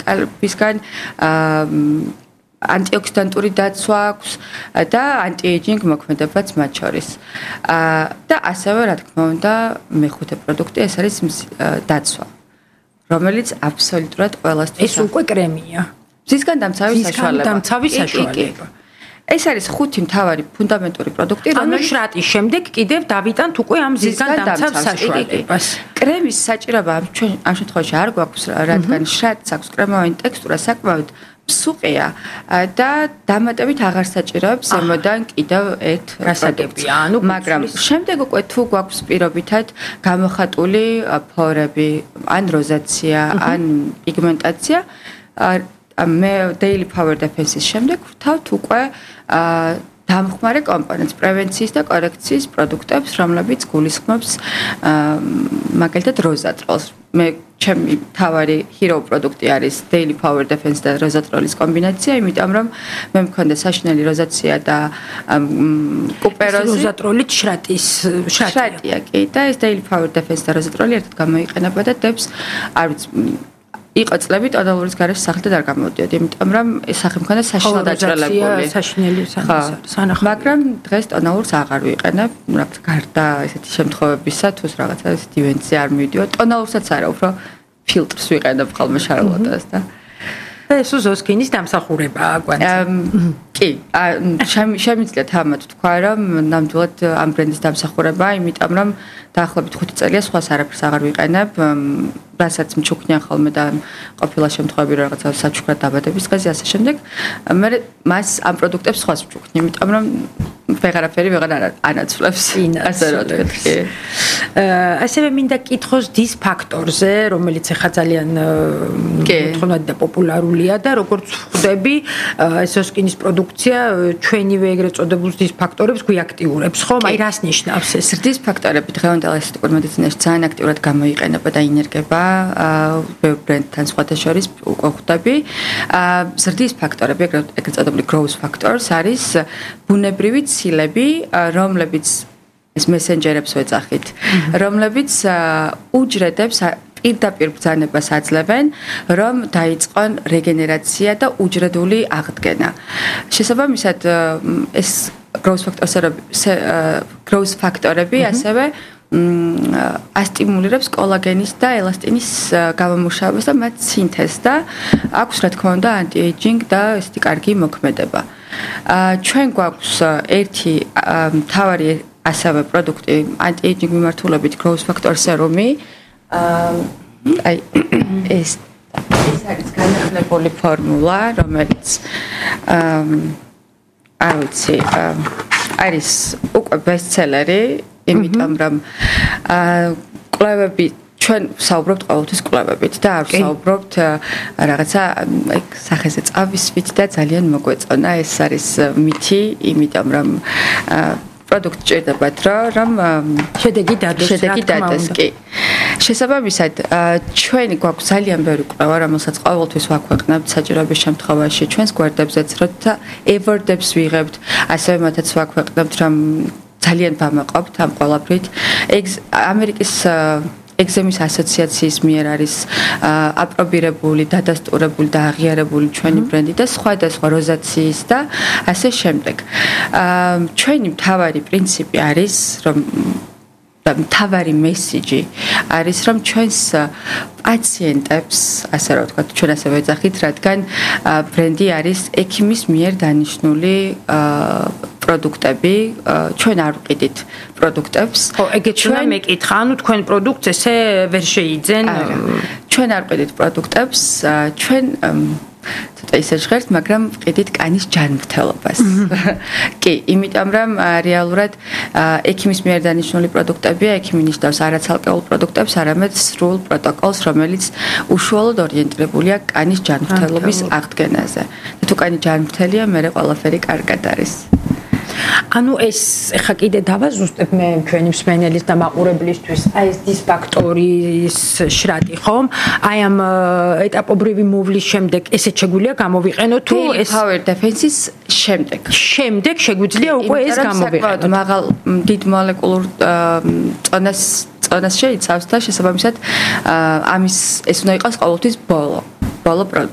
ქიმიკალებისგან ანტიოქსიდანტური დაცვა აქვს და ანტიეიჯინგ მოქმედებაც მათ შორის. და ასევე რა თქმა უნდა, მეხუთე პროდუქტი ეს არის დაცვა, რომელიც აბსოლუტურად ყველასთვის ეს უკვე კრემია. მზისგან დამცავი საშუალება. ეს არის ხუთი მთავარი ფუნდამენტური პროდუქტი, რომელიც შრატის შემდეგ კიდევ დავიტანთ უკვე ამ მზისგან დამცავ საშუალებას. კრემის საჭიროება ამ შემთხვევაში არ გვაქვს, რადგან შრატს აქვს კრემოვანი ტექსტურა, საკმაოდ მსუყია და დამატებით აღარ საჭიროებს ზემოდან კიდევ ერთ პროდუქტს. მაგრამ შემდეგ უკვე თუ გვაქვს პირობითად გამოხატული ფორები, ან როზაცია, ან პიგმენტაცია, მე Daily Power Defense-ის შემდეგ ვთავთ უკვე დამხმარე კომპონენტს, პრევენციის და კორექციის პროდუქტებს, რომლებიც გულისხმობს მაგალითად როზატროლს. მე ჩემი თავარი hero პროდუქტი არის Daily Power Defense და როზატროლის კომბინაცია, იმიტომ რომ მე მქონდა საშინელი როზაცია და კუპეროზი. როზატროლით შრატია კი და ეს Daily Power Defense და როზატროლი ერთად გამოიყენება და დებს არ ვიცი იყო წლები ტონალურის გარეშე სახლიდან არ გამოვიდიოდი, იმიტომ რომ ეს სახე მქონდა საშინელად დაჭრელებული. საშინელი სანახავი. მაგრამ დღეს ტონალურს აღარ ვიყენებ, რაც გარდა ესეთი შემთხვევებისა, თუ რაღაცა ესეთი ივენტზე არ მივიდიო. ტონალურსაც არა, უფრო ფილტრს ვიყენებ ხოლმე შარლოტას და ეს უზოსკინის დამსახურებაა კვანტი. კი, შემიძლია თამათ თქვა, რომ ნამდვილად ამ ბრენდის დამსახურებაა, იმიტომ რომ დაახლოებით 5 წელია სხვას არაფერს აღარ ვიყენებ, რასაც მჩუქნიან ხოლმე და ყოფილა შემთხვევები რომ რაღაცა საჩუქრად დაბადების დღეზე ასე შემდეგ. მე მას ამ პროდუქტებს სხვას ვჩუქნი, იმიტომ რომ ვეღარაფერი ანაცვლებს. ასე რომ თქვი. ასევე მინდა კითხოს დის ფაქტორზე, რომელიც ახლა ძალიან მოთხოვნადი და პოპულარულია და როგორც ხვდები, ესოსკინის პროდუქცია ჩვენივე ეგრეთ წოდებულ დის ფაქტორებს გვიაქტიურებს, ხო? აი რას ნიშნავს ეს? დის ფაქტორები დღევანდელ ესეთიკურ მედიცინაში ძალიან აქტიურად გამოიყენება და ინერგება ბევრ ბრენდთან სხვათა შორის უკვე ხვდები. ზრდის ფაქტორები, ეგრეთ წოდებული growth factors არის ბუნებრივი ცილები, რომლებიც ეს მესენჯერებს ვეძახით, რომლებიც უჯრედებს პირდაპირ ბრძანებას აძლევენ, რომ დაიწყონ რეგენერაცია და უჯრედული აღდგენა. შესაბამისად, ეს growth factor-ები ასევე ასტიმულირებს კოლაგენის და ელასტინის გამომუშავებას და მათ სინთეზს და აქვს რა თქმა უნდა ანტიეიჯინგ და ესეთი კარგი მოქმედება. ჩვენ გვაქვს ერთი მთავარი ასევე პროდუქტი ანტიეიჯინგ მიმართულებით growth factor serum-ი. აი ეს არის განახლებული ფორმულა, რომელიც არ ვიცი, არის უკვე ბესტსელერი, იმიტომ რომ კვლევები ჩვენ საუბრობთ ყოველთვის კვლევებით და არ საუბრობთ რაღაცა სახეზე წავისვით და ძალიან მოგვეწონა ეს არის მითი, იმიტომ რომ პროდუქტი ჭირდებათ რომ შედეგი დადეს კი. შესაბამისად, ჩვენი გვაქვს ძალიან ბევრი კვლევა, რომელსაც ყოველთვის ვაქვეყნებთ საჭიროების შემთხვევაში ჩვენს გვერდებზეც, როცა ევორდებს ვიღებთ, ასევე მათაც ვაქვეყნებთ, რომ ძალიან ვამაყობთ ამ ყველაფრით. ამერიკის ეგზემის ასოციაციის მიერ არის აპრობირებული, დადასტურებული და აღიარებული ჩვენი ბრენდი და სხვადასხვა როზაციის და ასე შემდეგ. ჩვენი მთავარი პრინციპი არის, რომ მთავარი მესიჯი არის, რომ ჩვენს პაციენტებს, ასე რომ ვთქვათ, ჩვენ ასე ვეძახით, რადგან ბრენდი არის ექიმის მიერ დანიშნული პროდუქტები, ჩვენ არ ვყიდით პროდუქტებს. ხო, ეგეც უნდა მეკითხა, ანუ თქვენ პროდუქტს ესე ვერ შეიძენ? ჩვენ არ ვყიდით პროდუქტებს, ჩვენ ცოტა ისე ჟღერთ, მაგრამ ვყიდით კანის ჯანმრთელობას. კი, იმიტომ რომ რეალურად ექიმის მიერ დანიშნული პროდუქტებია, ექიმი ნიშნავს არაცალკეულ პროდუქტებს, არამედ სრულ პროტოკოლს, რომელიც უშუალოდ ორიენტირებულია კანის ჯანმრთელობის აღდგენაზე. და თუ კანი ჯანმრთელია, მერე ყველაფერი კარგად არის. ანუ ეს ხა კიდე დავაზუსტებ მე ჩვენი მსმენელის და მაყურებლისთვის აი ეს დისფაქტორის შრატი ხომ? აი ამ ეტაპობრივი მოვლის შემდეგ ესეც შეგვიძლია გამოვიყენო თუ ეს power defense-ის შემდეგ. შემდეგ შეგვიძლია უკვე ეს გამოვიყენო. მაღალ დიდ მოლეკულურ წონას შეიცავს და შესაბამისად ამის ეს უნდა იყოს ყოველთვის ბოლო პროდუქტი.